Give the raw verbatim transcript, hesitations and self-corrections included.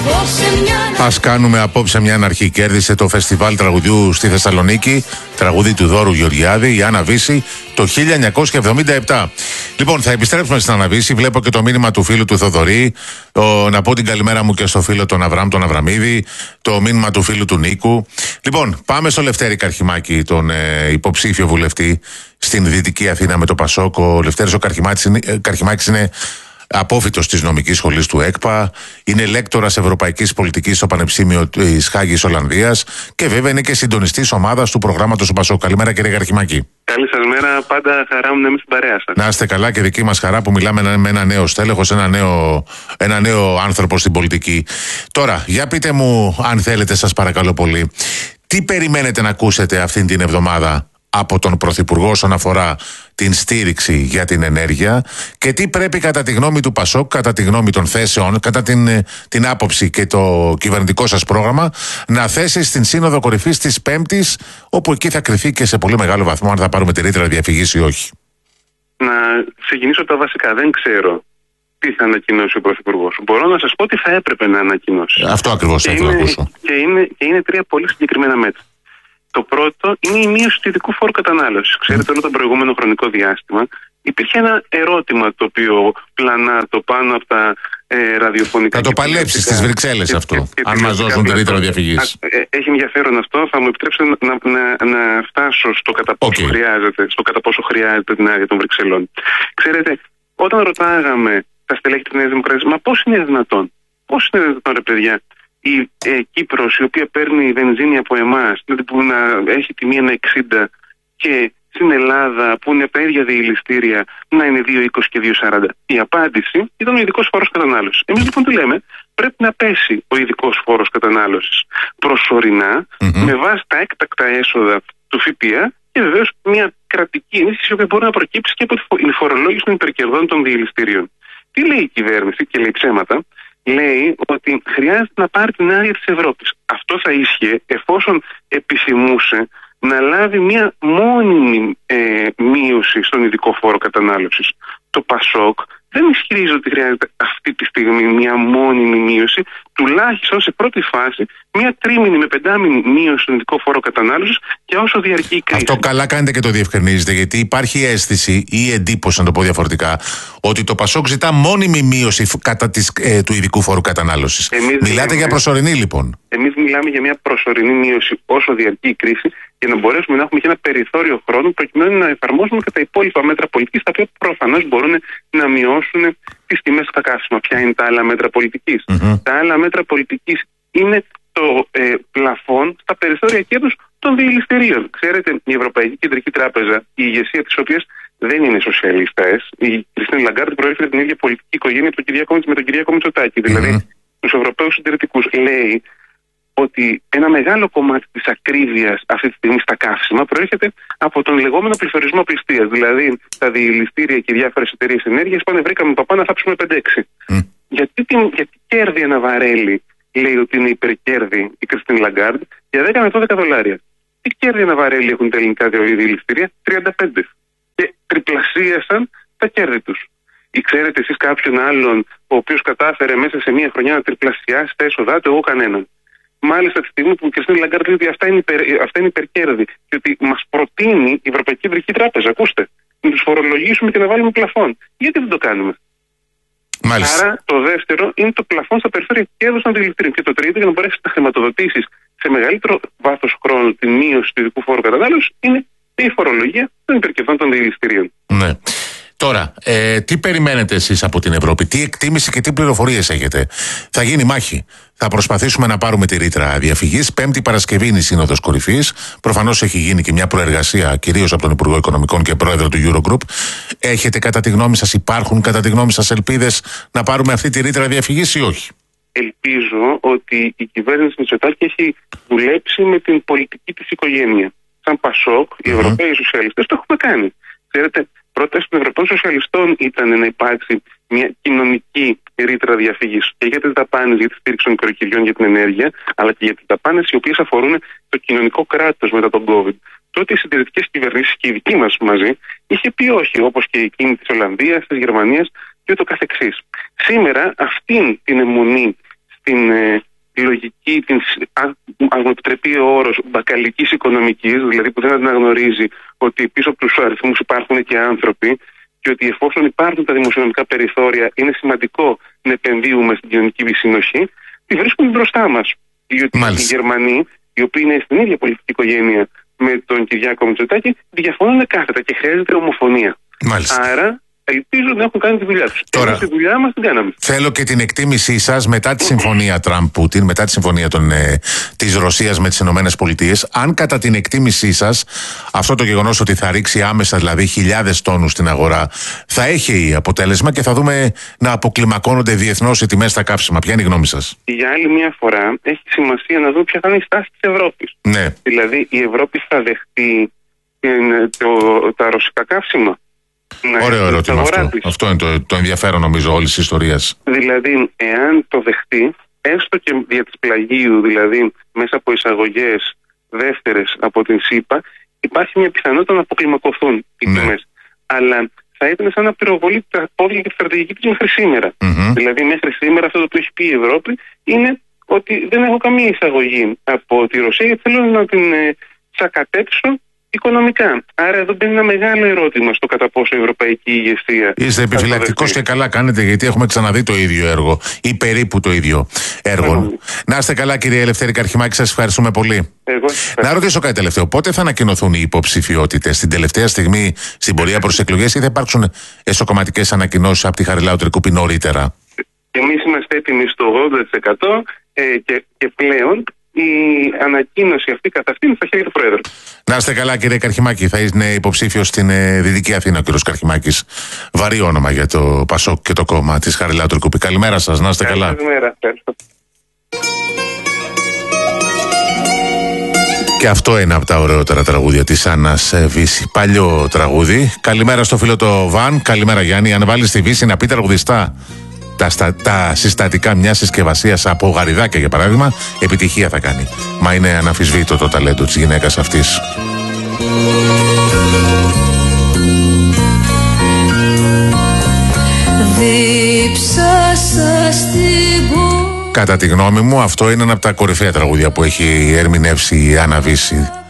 Ας κάνουμε απόψε μια αναρχή. Κέρδισε το φεστιβάλ τραγουδιού στη Θεσσαλονίκη, τραγουδί του Δώρου Γεωργιάδη, η Άννα Βύση, το χίλια εννιακόσια εβδομήντα επτά. Λοιπόν, θα επιστρέψουμε στην Άννα Βύση. Βλέπω και το μήνυμα του φίλου του Θοδωρή. Ο, να πω την καλημέρα μου και στο φίλο τον Αβραάμ, τον Αβραμίδη. Το μήνυμα του φίλου του Νίκου. Λοιπόν, πάμε στο Λευτέρη Καρχιμάκη, τον ε, υποψήφιο βουλευτή στην Δυτική Αθήνα με το Πασόκ. Ο Λευτέρης ο Καρχιμάκης είναι απόφοιτος της νομικής σχολής του ΕΚΠΑ, είναι λέκτορας ευρωπαϊκής πολιτικής στο Πανεπιστήμιο της Χάγης Ολλανδίας και βέβαια είναι και συντονιστής ομάδας του προγράμματος του Πασόκ. Καλημέρα, κύριε Καρχιμάκη. Καλή σας μέρα, πάντα χαρά μου να είμαι στην παρέα σας. Να είστε καλά και δική μας χαρά που μιλάμε με ένα νέο στέλεχος, ένα νέο, ένα νέο άνθρωπο στην πολιτική. Τώρα, για πείτε μου, αν θέλετε, σας παρακαλώ πολύ, τι περιμένετε να ακούσετε αυτήν την εβδομάδα από τον Πρωθυπουργό όσον αφορά την στήριξη για την ενέργεια και τι πρέπει κατά τη γνώμη του Πασόκ, κατά τη γνώμη των θέσεων, κατά την, την άποψη και το κυβερνητικό σας πρόγραμμα να θέσει στην Σύνοδο Κορυφής της Πέμπτης, όπου εκεί θα κριθεί και σε πολύ μεγάλο βαθμό αν θα πάρουμε τη ρήτρα διαφυγής ή όχι. Να ξεκινήσω από τα βασικά. Δεν ξέρω τι θα ανακοινώσει ο Πρωθυπουργός. Μπορώ να σας πω τι θα έπρεπε να ανακοινώσει. Αυτό ακριβώς θα ήθελα να ακούσω. Και είναι, και είναι τρία πολύ συγκεκριμένα μέτρα. Το πρώτο είναι η μείωση του ειδικού φόρου κατανάλωσης. Ξέρετε, όλο το προηγούμενο χρονικό διάστημα υπήρχε ένα ερώτημα το οποίο πλανά το πάνω από τα ε, ραδιοφωνικά. Θα το παλέψει στις Βρυξέλλες αυτό, και, και, αν μας δώσουν τη ρήτρα διαφυγής. Έχει ενδιαφέρον αυτό. Θα μου επιτρέψετε να, να, να φτάσω στο κατά πόσο, okay. χρειάζεται, στο κατά πόσο χρειάζεται την άδεια των Βρυξελών. Ξέρετε, όταν ρωτάγαμε τα στελέχη της Νέας Δημοκρατίας, μα πώς είναι δυνατόν, πώς είναι δυνατόν, ρε παιδιά, η ε, Κύπρος, η οποία παίρνει βενζίνη από εμάς, δηλαδή που να έχει τιμή ένα εξήντα, και στην Ελλάδα που είναι από τα ίδια διελιστήρια να είναι δύο είκοσι και δύο σαράντα. Η απάντηση ήταν ο ειδικός φόρος κατανάλωσης. Εμείς λοιπόν τι λέμε, πρέπει να πέσει ο ειδικός φόρος κατανάλωσης προσωρινά, mm-hmm. με βάση τα έκτακτα έσοδα του ΦΠΑ και βεβαίως μια κρατική ενίσχυση που μπορεί να προκύψει και από τη φορολόγηση των υπερκερδών των διελιστήριων. Τι λέει η κυβέρνηση, και λέει ψέματα? Λέει ότι χρειάζεται να πάρει την άδεια της Ευρώπης. Αυτό θα ίσχυε εφόσον επιθυμούσε να λάβει μια μόνιμη ε, μείωση στον ειδικό φόρο κατανάλωσης. Το Πασόκ δεν ισχυρίζει ότι χρειάζεται αυτή τη στιγμή μια μόνιμη μείωση, τουλάχιστον σε πρώτη φάση μια τρίμηνη με πεντάμηνη μείωση στον ειδικό φόρο κατανάλωσης και όσο διαρκεί η κρίση. Αυτό καλά κάνετε και το διευκρινίζετε, γιατί υπάρχει αίσθηση ή εντύπωση, να το πω διαφορετικά, ότι το Πασόκ ζητά μόνιμη μείωση κατά της, ε, του ειδικού φόρου κατανάλωσης. Εμείς Μιλάτε λέμε, για προσωρινή λοιπόν. Εμείς μιλάμε για μια προσωρινή μείωση όσο διαρκεί η κρίση, για να μπορέσουμε να έχουμε και ένα περιθώριο χρόνου προκειμένου να εφαρμόσουμε και τα υπόλοιπα μέτρα πολιτικής, τα οποία προφανώς μπορούν να μειώσουν τις τιμές στα καύσιμα. Ποια είναι τα άλλα μέτρα πολιτικής? Mm-hmm. Τα άλλα μέτρα πολιτικής είναι το ε, πλαφόν στα περιθώρια κέρδους των διελιστηρίων. Ξέρετε, η Ευρωπαϊκή Κεντρική Τράπεζα, η ηγεσία της οποίας δεν είναι σοσιαλιστές, η Κριστίν Λαγκάρντ προέρχεται την ίδια πολιτική οικογένεια με τον Κυριάκο Μητσοτάκη, δηλαδή mm-hmm. τους Ευρωπαίους συντηρητικούς, λέει ότι ένα μεγάλο κομμάτι της ακρίβειας αυτή τη στιγμή στα καύσιμα προέρχεται από τον λεγόμενο πληθωρισμό απληστίας. Δηλαδή, τα διελιστήρια και οι διάφορες εταιρείες ενέργειας πάνε, βρήκαμε παπά να θάψουμε πέντε έξι. Mm. Γιατί, γιατί κέρδη ένα βαρέλι, λέει ότι είναι υπερκέρδη η Κριστίν Λαγκάρντ, για δέκα με δώδεκα δολάρια. Τι κέρδη ένα βαρέλι έχουν τα ελληνικά διελιστήρια? τριάντα πέντε. Και τριπλασίασαν τα κέρδη τους. Ή ξέρετε εσείς κάποιον άλλον ο οποίος κατάφερε μέσα σε μία χρονιά να τριπλασιάσει τα έσοδά του? Εγώ κανέναν. Μάλιστα, τη στιγμή που η Κριστίν Λαγκάρντ λέει ότι αυτά είναι, υπερ, αυτά είναι υπερκέρδη και ότι μας προτείνει η Ευρωπαϊκή Κεντρική Τράπεζα, ακούστε, να τους φορολογήσουμε και να βάλουμε πλαφόν. Γιατί δεν το κάνουμε? Μάλιστα. Άρα, το δεύτερο είναι το πλαφόν στα περιθώρια κέρδους των διελιστήριων. Και το τρίτο, για να μπορέσει να χρηματοδοτήσεις σε μεγαλύτερο βάθος χρόνου τη μείωση του ειδικού φόρου κατανάλωσης, είναι η φορολογία των υπερκερδών των διελιστηρίων. Ναι. Τώρα, ε, τι περιμένετε εσείς από την Ευρώπη, τι εκτίμηση και τι πληροφορίες έχετε? Θα γίνει μάχη. Θα προσπαθήσουμε να πάρουμε τη ρήτρα διαφυγής. Πέμπτη Παρασκευή είναι η Σύνοδος Κορυφής. Προφανώς έχει γίνει και μια προεργασία, κυρίως από τον Υπουργό Οικονομικών και Πρόεδρο του Eurogroup. Έχετε κατά τη γνώμη σας, υπάρχουν κατά τη γνώμη σας ελπίδες να πάρουμε αυτή τη ρήτρα διαφυγής ή όχι? Ελπίζω ότι η κυβέρνηση Μητσοτάκη έχει δουλέψει με την πολιτική της οικογένεια. Σαν Πασόκ, οι mm-hmm. Ευρωπαίοι Σοσιαλιστές το έχουμε κάνει. Ξέρετε, πρόταση των Ευρωπαίων Σοσιαλιστών ήταν να υπάρξει μια κοινωνική ρήτρα διαφυγής και για τις δαπάνες για τη στήριξη των νοικοκυριών για την ενέργεια, αλλά και για τις δαπάνες οι οποίες αφορούν το κοινωνικό κράτος μετά τον COVID. Τότε οι συντηρητικές κυβερνήσεις και οι δικοί μας μαζί είχε πει όχι, όπως και εκείνη της Ολλανδίας, της Γερμανίας και ούτω καθεξής. Σήμερα αυτήν την αιμονή την ε, λογική, την, αν μου επιτρέπει ο όρος, μπακαλικής οικονομικής, δηλαδή που δεν αναγνωρίζει ότι πίσω από τους αριθμούς υπάρχουν και άνθρωποι και ότι εφόσον υπάρχουν τα δημοσιονομικά περιθώρια είναι σημαντικό να επενδύουμε στην κοινωνική συνοχή, τη βρίσκουν μπροστά μας. Γιατί οι Γερμανοί, οι οποίοι είναι στην ίδια πολιτική οικογένεια με τον Κυριάκο Μητσοτάκη, διαφωνούν κάθετα και χρειάζεται ομοφωνία. Μάλιστα. Άρα ελπίζω να έχουν κάνει τη δουλειά τους. Τώρα, εμείς τη δουλειά μας την κάναμε. Θέλω και την εκτίμησή σας μετά τη συμφωνία Τραμπ-Πούτιν, μετά τη συμφωνία των, ε, της Ρωσίας με τις Ηνωμένες Πολιτείες, αν κατά την εκτίμησή σας αυτό το γεγονός ότι θα ρίξει άμεσα δηλαδή χιλιάδες τόνους στην αγορά θα έχει αποτέλεσμα και θα δούμε να αποκλιμακώνονται διεθνώς οι τιμές στα καύσιμα. Ποια είναι η γνώμη σας? Για άλλη μια φορά έχει σημασία να δούμε ποια θα είναι η στάση της Ευρώπης. Ναι. Δηλαδή η Ευρώπη θα δεχτεί ε, το, τα ρωσικά καύσιμα. Ωραίο ερώτημα αυτό. Αυτό είναι το, το ενδιαφέρον νομίζω όλης της ιστορίας. Δηλαδή, εάν το δεχτεί, έστω και δια της πλαγίου, δηλαδή μέσα από εισαγωγές δεύτερες από την ΣΥΠΑ, υπάρχει μια πιθανότητα να αποκλιμακωθούν οι ναι. τιμές. Αλλά θα ήταν σαν να πυροβολεί τα πόδια και τη στρατηγική της μέχρι σήμερα. Mm-hmm. Δηλαδή, μέχρι σήμερα αυτό το οποίο έχει πει η Ευρώπη είναι ότι δεν έχω καμία εισαγωγή από τη Ρωσία γιατί θέλω να την ε, σακατέψω οικονομικά. Άρα εδώ μπαίνει ένα μεγάλο ερώτημα στο κατά πόσο η ευρωπαϊκή ηγεσία. Είστε επιφυλακτικός και καλά κάνετε, γιατί έχουμε ξαναδεί το ίδιο έργο ή περίπου το ίδιο έργο. Mm. Να είστε καλά, κύριε Ελευθέρη Καρχιμάκη, σας ευχαριστούμε πολύ. Εγώ. Να ρωτήσω κάτι τελευταίο. Πότε θα ανακοινωθούν οι υποψηφιότητες, την τελευταία στιγμή στην πορεία προς εκλογές, ή θα υπάρξουν εσωκομματικές ανακοινώσεις από τη Χαριλάου Τρικούπη νωρίτερα? Εμείς είμαστε έτοιμοι στο ογδόντα τοις εκατό ε, και, και πλέον. Η ανακοίνωση αυτή καθ' αυτή είναι στα χέρια του Πρόεδρου. Να είστε καλά, κύριε Καρχιμάκη. Θα είναι υποψήφιος στην ε, Δυτική Αθήνα ο κύριος Καρχιμάκης. Βαρύ όνομα για το Πασόκ και το κόμμα της Χαριλάου Τρικούπη. Καλημέρα σας, να είστε καλά. Καλημέρα. Και αυτό είναι από τα ωραιότερα τραγούδια της Άννας Βύση. Παλιό τραγούδι. Καλημέρα στο φίλο το Βαν. Καλημέρα Γιάννη. Αν βάλει τη Βύση να πει τραγουδιστά Τα, στα, τα συστατικά μιας συσκευασίας από γαριδάκια για παράδειγμα, επιτυχία θα κάνει. Μα είναι αναμφισβήτητο το ταλέντο της γυναίκας αυτής. Κατά τη γνώμη μου αυτό είναι ένα από τα κορυφαία τραγούδια που έχει ερμηνεύσει η Άννα Βύση.